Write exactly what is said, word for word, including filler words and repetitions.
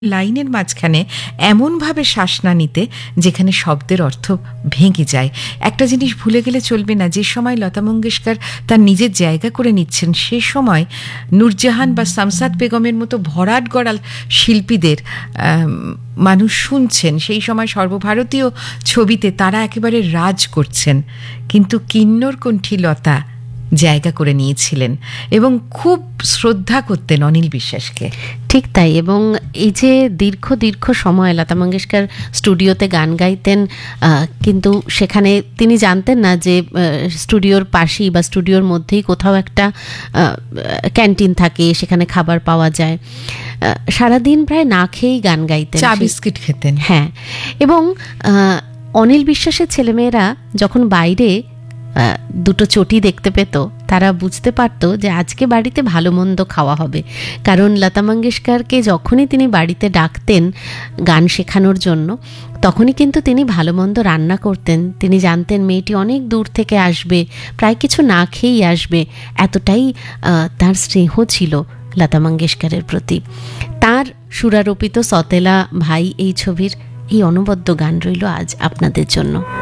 লাইনের মাঝখানে এমনভাবে শ্বাস না নিতে যেখানে শব্দের অর্থ ভেঙে যায়। একটা জিনিস ভুলে গেলে চলবে না, যে সময় লতা মঙ্গেশকর তার নিজের জায়গা করে নিচ্ছেন সে সময় নূরজাহান বা শামসাদ বেগমের মতো ভরাট গড়াল শিল্পীদের মানুষ শুনছেন। সেই সময় সর্বভারতীয় ছবিতে তারা একেবারে রাজ করছেন, কিন্তু কিন্নরকণ্ঠী লতা জায়গা করে নিয়েছিলেন এবং খুব শ্রদ্ধা করতেন অনিল বিশ্বাসকে। ঠিক তাই। এবং এই যে দীর্ঘ দীর্ঘ সময় লতা মঙ্গেশকর স্টুডিওতে গান গাইতেন, কিন্তু সেখানে তিনি জানতেন না যে স্টুডিওর পাশেই বা স্টুডিওর মধ্যেই কোথাও একটা ক্যান্টিন থাকে, সেখানে খাবার পাওয়া যায়। সারাদিন প্রায় না খেয়েই গান গাইতেন, চা বিস্কিট খেতেন। হ্যাঁ, এবং অনিল বিশ্বাসের ছেলেমেয়েরা যখন বাইরে দুটো চটি দেখতে পেত, তারা বুঝতে পারতো যে আজকে বাড়িতে ভালো মন্দ খাওয়া হবে। কারণ লতা মঙ্গেশকরকে যখনই তিনি বাড়িতে ডাকতেন গান শেখানোর জন্য, তখনই কিন্তু তিনি ভালো মন্দ রান্না করতেন। তিনি জানতেন মেয়েটি অনেক দূর থেকে আসবে, প্রায় কিছু না খেয়েই আসবে, এতটাই তার স্নেহ ছিল লতা মঙ্গেশকরের প্রতি। তার সুরারোপিত সতেলা ভাই এই ছবির এই অনবদ্য গান রইল আজ আপনাদের জন্য।